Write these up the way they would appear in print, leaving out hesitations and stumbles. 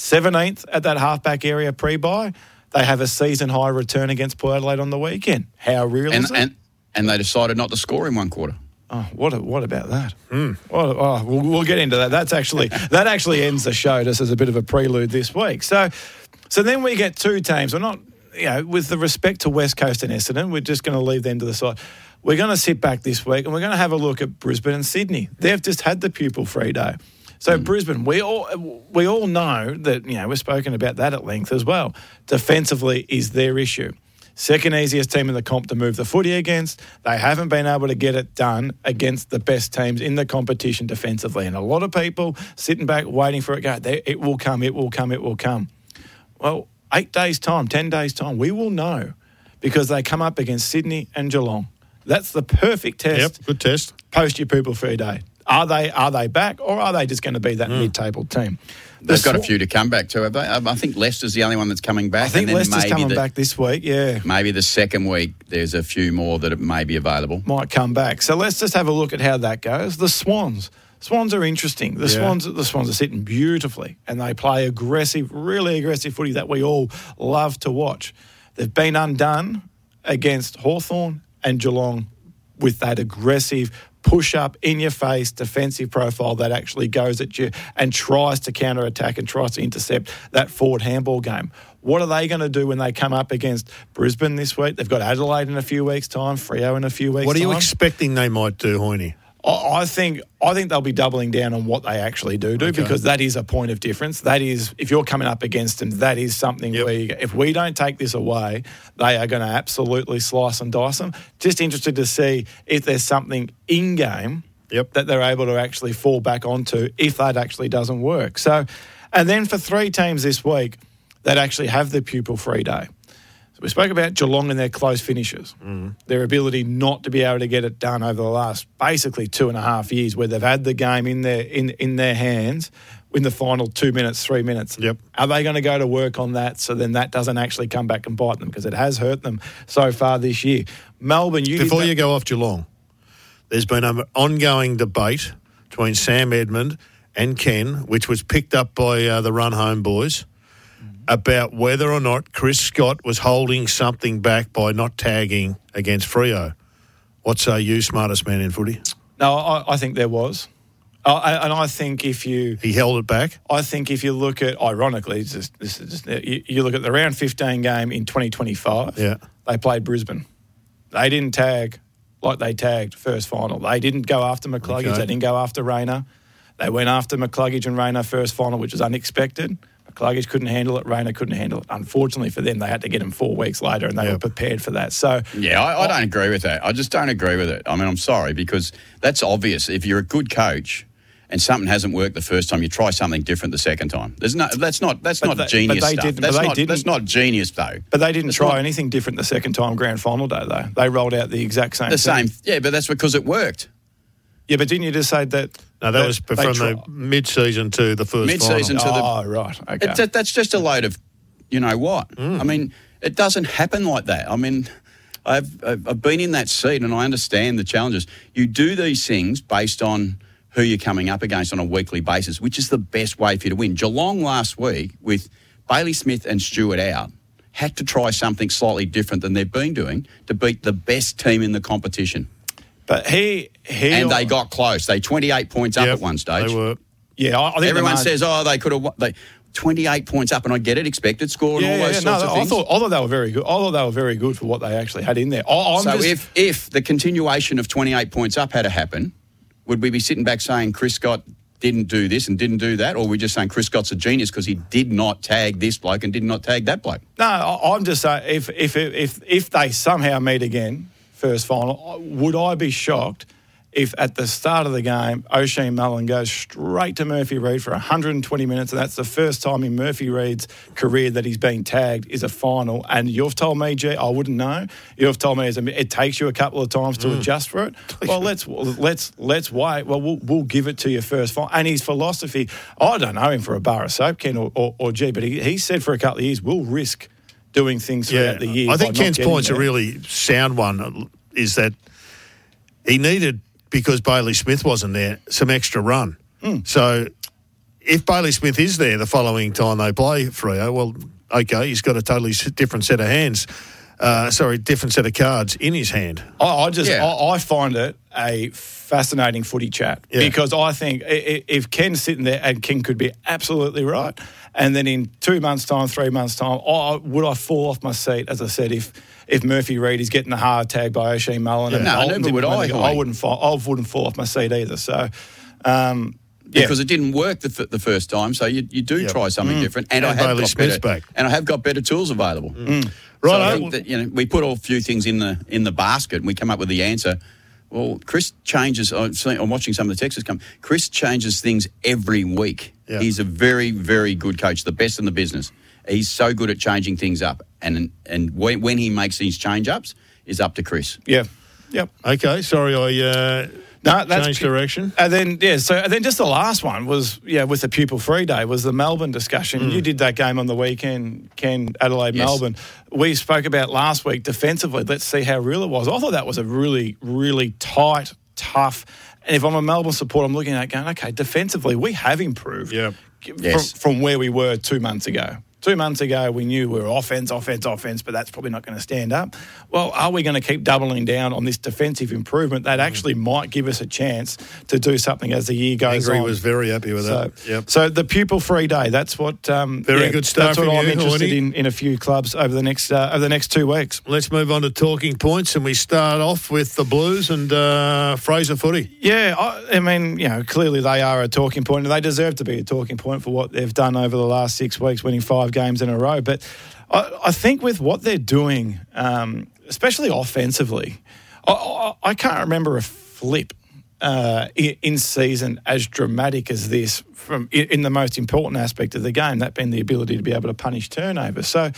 17th at that halfback area pre-bye. They have a season-high return against Port Adelaide on the weekend. How real is it? And they decided not to score in one quarter. Oh, what about that? We'll get into that. That actually ends the show just as a bit of a prelude this week. So then we get two teams. We're not, with the respect to West Coast and Essendon, we're just going to leave them to the side. We're going to sit back this week and we're going to have a look at Brisbane and Sydney. They've just had the pupil-free day. So Brisbane, we all know that, we've spoken about that at length as well. Defensively is their issue. Second easiest team in the comp to move the footy against. They haven't been able to get it done against the best teams in the competition defensively. And a lot of people sitting back waiting for it to go, it will come, it will come, it will come. Well, 8 days' time, 10 days' time, we will know because they come up against Sydney and Geelong. That's the perfect test. Yep, good test. Post your pupil-free day. Are they back or are they just going to be that mid-table team? They've got a few to come back to, have they? I think Leicester's the only one that's coming back. I think Leicester's coming back this week, yeah. Maybe the second week there's a few more that may be available. Might come back. So let's just have a look at how that goes. The Swans. Swans are interesting. The Swans are sitting beautifully and they play aggressive, really aggressive footy that we all love to watch. They've been undone against Hawthorn and Geelong with that aggressive push-up, in-your-face, defensive profile that actually goes at you and tries to counter-attack and tries to intercept that forward handball game. What are they going to do when they come up against Brisbane this week? They've got Adelaide in a few weeks' time, Freo in a few weeks' time. What are you expecting they might do, Hoyne? I think they'll be doubling down on what they actually do because that is a point of difference. That is, if you're coming up against them, that is something where if we don't take this away, they are going to absolutely slice and dice them. Just interested to see if there's something in-game that they're able to actually fall back onto if that actually doesn't work. So, and then for 3 teams this week that actually have the pupil-free day. We spoke about Geelong and their close finishes, their ability not to be able to get it done over the last basically 2.5 years where they've had the game in their hands in the final 2 minutes, 3 minutes. Yep. Are they going to go to work on that so then that doesn't actually come back and bite them because it has hurt them so far this year? Melbourne, Before you go off Geelong, there's been an ongoing debate between Sam Edmund and Ken, which was picked up by the Run Home boys, about whether or not Chris Scott was holding something back by not tagging against Freo. What say you, smartest man in footy? No, I think there was. And I think if you... He held it back? I think if you look at, ironically, you look at the round 15 game in 2025, they played Brisbane. They didn't tag like they tagged first final. They didn't go after McCluggage. Okay. They didn't go after Rayner. They went after McCluggage and Rayner first final, which was unexpected. McCluggage couldn't handle it. Rayner couldn't handle it. Unfortunately for them, they had to get him 4 weeks later, and they were prepared for that. So, I don't agree with that. I just don't agree with it. I mean, I'm sorry because that's obvious. If you're a good coach and something hasn't worked the first time, you try something different the second time. That's not genius stuff. That's not genius though. But they didn't try anything different the second time grand final day though. They rolled out the exact same thing. Yeah, but that's because it worked. Yeah, but didn't you just say that? No, that was from the mid-season to the first mid-season final. To the... right. Okay. That's just a load of, you know what? I mean, it doesn't happen like that. I mean, I've been in that seat and I understand the challenges. You do these things based on who you're coming up against on a weekly basis, which is the best way for you to win. Geelong last week, with Bailey Smith and Stewart out, had to try something slightly different than they've been doing to beat the best team in the competition. But and they got close. They 28 points up at one stage. They were. Yeah, I think everyone says, they could have. 28 points up, and I get it, expected score and all those sorts of things. I thought they were very good. I thought they were very good for what they actually had in there. If the continuation of 28 points up had to happen, would we be sitting back saying Chris Scott didn't do this and didn't do that, or are we just saying Chris Scott's a genius because he did not tag this bloke and did not tag that bloke? No, I'm just saying if they somehow meet again. First final, would I be shocked if at the start of the game, Oisin Mullen goes straight to Murphy Reid for 120 minutes, and that's the first time in Murphy Reid's career that he's been tagged is a final, and you've told me, G, I wouldn't know. You've told me it takes you a couple of times to adjust for it. Well, let's wait. Well, we'll give it to you first final. And his philosophy, I don't know him for a bar of soap, Ken or G, but he said for a couple of years, we'll risk doing things throughout the year. I think Ken's point's a really sound one, is that he needed, because Bailey Smith wasn't there, some extra run. So if Bailey Smith is there the following time they play Freo, well, okay, he's got a totally different set of hands. Different set of cards in his hand. I find it a fascinating footy chat because I think if Ken's sitting there, and Ken could be absolutely right, and then in 2 months' time, 3 months' time, would I fall off my seat, as I said, if Murphy Reid is getting the hard tag by Oisin Mullen? Yeah. No, never would I. I wouldn't fall off my seat either. So, because it didn't work the first time, so you do try something different. And I have got better tools available. Right. So I think that, we put a few things in the basket and we come up with the answer. Well, Chris changes. I'm watching some of the texts come. Chris changes things every week. Yeah. He's a very, very good coach, the best in the business. He's so good at changing things up, and when he makes these change-ups, is up to Chris. Yeah. Yep. Okay. Sorry, that's changed direction. And then just the last one was with the pupil-free day was the Melbourne discussion. You did that game on the weekend, Ken, Adelaide, yes. Melbourne. We spoke about last week defensively. Let's see how real it was. I thought that was a really, really tight, tough. And if I'm a Melbourne supporter, I'm looking at it going, okay, defensively we have improved from where we were 2 months ago. 2 months ago, we knew we were offense, but that's probably not going to stand up. Well, are we going to keep doubling down on this defensive improvement that actually might give us a chance to do something as the year goes on? Angry was very happy with that. Yep. So the pupil-free day, that's what... good stuff. That's what I'm interested in a few clubs over the next 2 weeks. Let's move on to talking points, and we start off with the Blues and Fraser footy. Yeah, I mean, clearly they are a talking point, and they deserve to be a talking point for what they've done over the last 6 weeks, winning 5 games in a row. But I think with what they're doing, especially offensively, I can't remember a flip in season as dramatic as this in the most important aspect of the game, that being the ability to be able to punish turnovers. So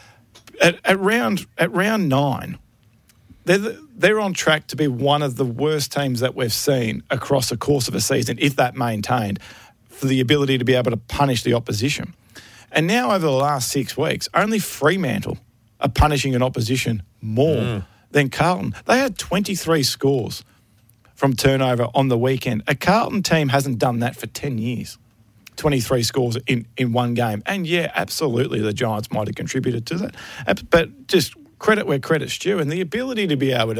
at round 9, they're on track to be one of the worst teams that we've seen across the course of a season, if that maintained, for the ability to be able to punish the opposition. And now over the last 6 weeks, only Fremantle are punishing an opposition more than Carlton. They had 23 scores from turnover on the weekend. A Carlton team hasn't done that for 10 years. 23 scores in one game. And absolutely the Giants might have contributed to that. But just credit where credit's due, and the ability to be able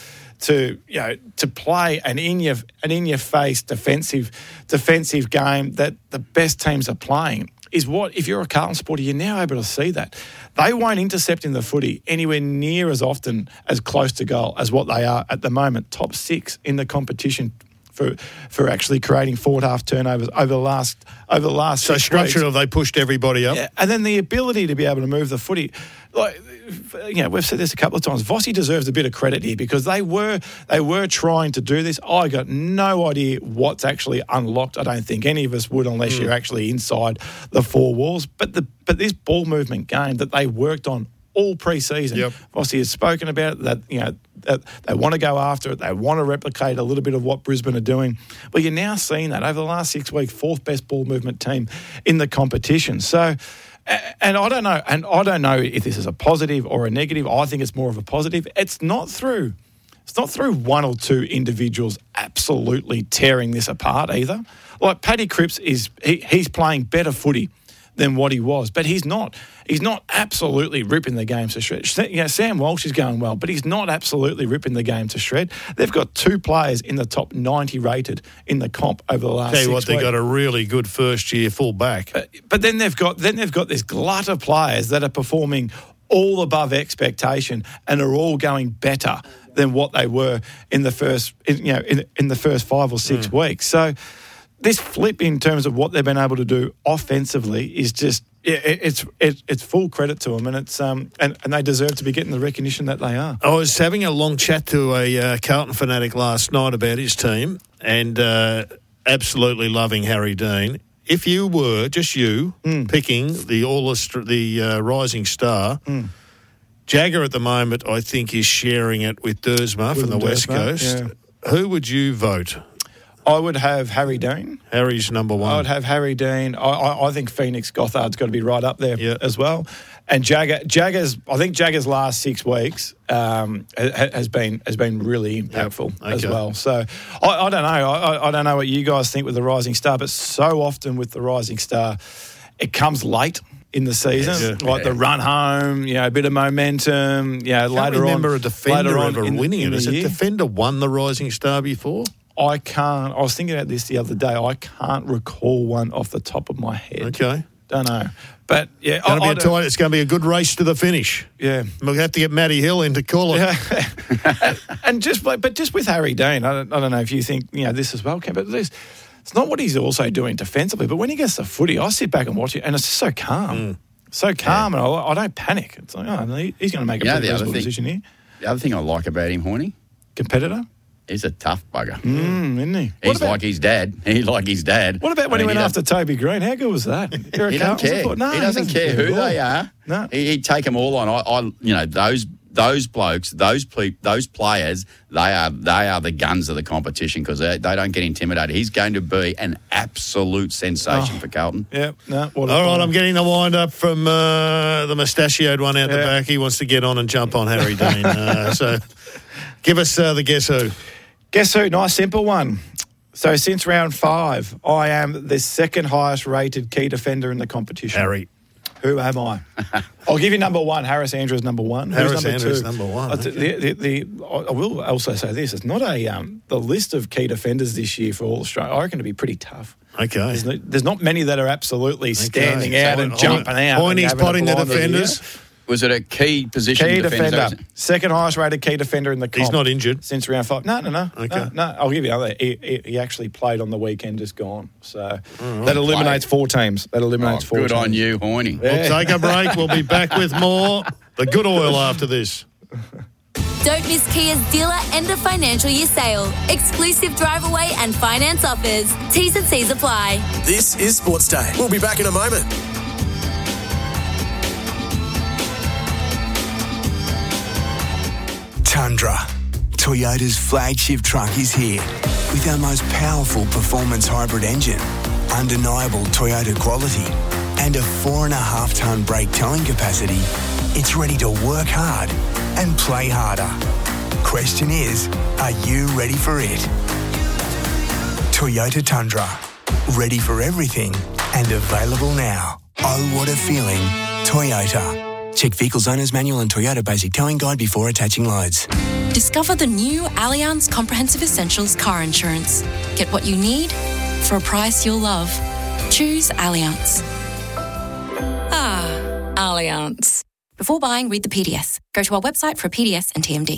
to play an in your face defensive game that the best teams are playing is what, if you're a Carlton supporter, you're now able to see that. They won't intercept in the footy anywhere near as often as close to goal as what they are at the moment. Top 6 in the competition for actually creating forward half turnovers over the last 6 weeks. So structurally, they pushed everybody up. Yeah, and then the ability to be able to move the footy. We've said this a couple of times. Vossi deserves a bit of credit here because they were trying to do this. I got no idea what's actually unlocked. I don't think any of us would unless you're actually inside the 4 walls. But this ball movement game that they worked on all pre-season. Yep. Vossi has spoken about it, that they want to go after it. They want to replicate a little bit of what Brisbane are doing. Well, you're now seeing that over the last 6 weeks, 4th best ball movement team in the competition. So, and I don't know if this is a positive or a negative. I think it's more of a positive. It's not through 1 or 2 individuals absolutely tearing this apart either. Like Paddy Cripps he's playing better footy than what he was, but he's not absolutely ripping the game to shred. Sam Walsh is going well, but he's not absolutely ripping the game to shred. They've got 2 players in the top 90 rated in the comp over the last 6 weeks. They've got a really good first-year full-back. But then they've got this glut of players that are performing all above expectation and are all going better than what they were in the first 5 or 6 weeks. So this flip in terms of what they've been able to do offensively is just it's full credit to them, and it's and they deserve to be getting the recognition that they are. I was having a long chat to a Carlton fanatic last night about his team, and absolutely loving Harry Dean. If you were just picking the rising star, Jagger at the moment, I think, is sharing it with Dersma from the West Coast. Yeah. Who would you vote? I would have Harry Dean. Harry's number one. I would have Harry Dean. I think Phoenix Gothard's got to be right up there as well. And Jagger's last 6 weeks has been really impactful as well. So I don't know. I don't know what you guys think with the Rising Star, but so often with the Rising Star, it comes late in the season, the run home, a bit of momentum. I can't remember a defender ever winning it. Has a defender won the Rising Star before? I can't. I was thinking about this the other day. I can't recall one off the top of my head. Okay. Don't know. But, yeah. It's going to be a good race to the finish. Yeah. We'll have to get Matty Hill in to call it. Yeah. and just with Harry Dean, I don't know if you think, this as well, Ken, but it's not what he's also doing defensively, but when he gets the footy, I sit back and watch it, and it's just so calm. So calm, and I don't panic. It's like, he's going to make a pretty reasonable decision here. The other thing I like about him, Horny. Competitor? He's a tough bugger. Isn't he? He's like his dad. What about when he went after Toby Green? How good was that? He doesn't care. No, he doesn't care who they are. No. He'd take them all on. Those blokes, those players, they are the guns of the competition because they don't get intimidated. He's going to be an absolute sensation for Carlton. Yeah. No, all right, I'm getting the wind up from the mustachioed one out the back. He wants to get on and jump on Harry Dean. So give us the guess who. Guess who? Nice simple one. So since round 5, I am the second highest rated key defender in the competition. Harry. Who am I? I'll give you number 1. Harris Andrews number 1. Harris Andrews number 1. Okay. I will also say this: it's not the list of key defenders this year for All Australia. I reckon to be pretty tough. Okay. There's not many that are absolutely standing out and jumping out. Pointing, spotting the defenders. Was it a key position? Key defender. Second highest rated key defender in the comp. He's not injured? Since round 5. No. Okay. No. I'll give you another. He actually played on the weekend, just gone. So that eliminates 4 teams. That eliminates 4 teams. Good on you, Horny. Yeah. We'll take a break. We'll be back with more The Good Oil after this. Don't miss Kia's dealer end of financial year sale. Exclusive drive away and finance offers. T's and C's apply. This is Sports Day. We'll be back in a moment. Tundra, Toyota's flagship truck, is here with our most powerful performance hybrid engine, undeniable Toyota quality, and a 4.5-tonne brake towing capacity. It's ready to work hard and play harder. Question is, are you ready for it? Toyota Tundra, ready for everything and available now. Oh, what a feeling. Toyota. Check Vehicles Owner's Manual and Toyota Basic Towing Guide before attaching loads. Discover the new Allianz Comprehensive Essentials car insurance. Get what you need for a price you'll love. Choose Allianz. Allianz. Before buying, read the PDS. Go to our website for a PDS and TMD.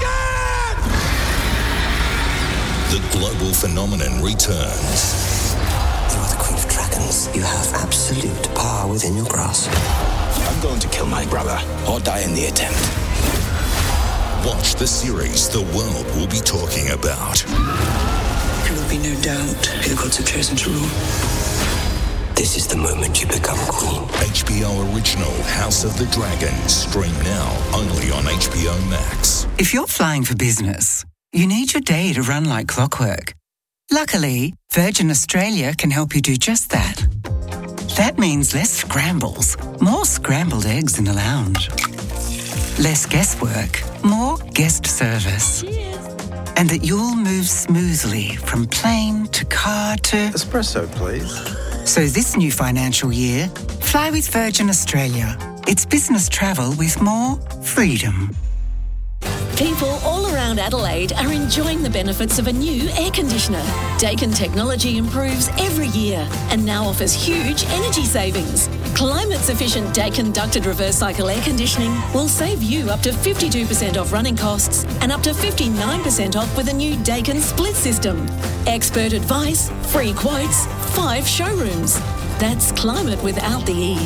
The global phenomenon returns. You are the Queen of Dragons. You have absolute power within your grasp. I'm going to kill my brother or die in the attempt. Watch the series the world will be talking about. There will be no doubt who the gods have chosen to rule. This is the moment you become queen. HBO original House of the Dragon. Stream now only on HBO Max. If you're flying for business, you need your day to run like clockwork. Luckily, Virgin Australia can help you do just that. That means less scrambles, more scrambled eggs in the lounge. Less guesswork, more guest service. Cheers. And that you'll move smoothly from plane to car to... Espresso, please. So this new financial year, fly with Virgin Australia. It's business travel with more freedom. People all around Adelaide are enjoying the benefits of a new air conditioner. Daikin technology improves every year and now offers huge energy savings. Climate-sufficient Daikin ducted reverse cycle air conditioning will save you up to 52% off running costs and up to 59% off with a new Daikin split system. Expert advice, free quotes, 5 showrooms. That's climate without the E.